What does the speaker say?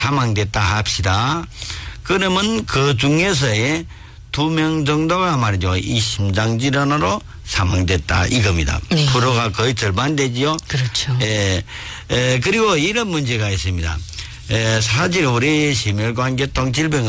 사망됐다 합시다. 그러면 그 중에서의 2명 정도가 말이죠. 이 심장질환으로 사망됐다 이겁니다. 네. 프로가 거의 절반 되지요. 그렇죠. 그리고 이런 문제가 있습니다. 사실 우리 심혈관계통 질병은